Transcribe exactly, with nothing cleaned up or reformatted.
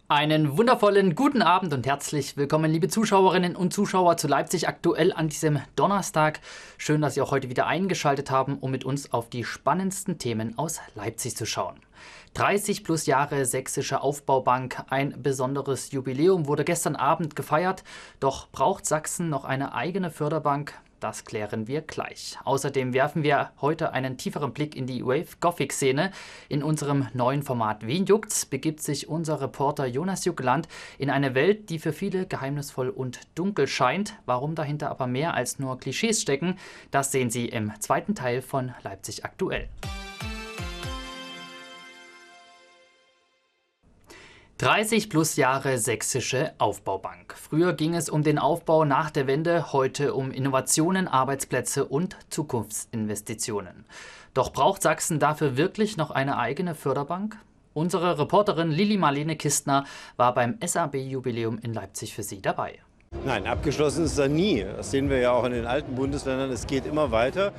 Einen wundervollen guten Abend und herzlich willkommen, liebe Zuschauerinnen und Zuschauer, zu Leipzig aktuell an diesem Donnerstag. Schön, dass Sie auch heute wieder eingeschaltet haben, um mit uns auf die spannendsten Themen aus Leipzig zu schauen. dreißig plus Jahre Sächsische Aufbaubank, ein besonderes Jubiläum wurde gestern Abend gefeiert. Doch braucht Sachsen noch eine eigene Förderbank? Das klären wir gleich. Außerdem werfen wir heute einen tieferen Blick in die Wave-Gothic-Szene. In unserem neuen Format Wen juckt's begibt sich unser Reporter Jonas Juckeland in eine Welt, die für viele geheimnisvoll und dunkel scheint. Warum dahinter aber mehr als nur Klischees stecken, das sehen Sie im zweiten Teil von Leipzig aktuell. dreißig plus Jahre Sächsische Aufbaubank. Früher ging es um den Aufbau nach der Wende, heute um Innovationen, Arbeitsplätze und Zukunftsinvestitionen. Doch braucht Sachsen dafür wirklich noch eine eigene Förderbank? Unsere Reporterin Lili Marlene Kistner war beim S A B-Jubiläum in Leipzig für Sie dabei. Nein, abgeschlossen ist da nie. Das sehen wir ja auch in den alten Bundesländern. Es geht immer weiter.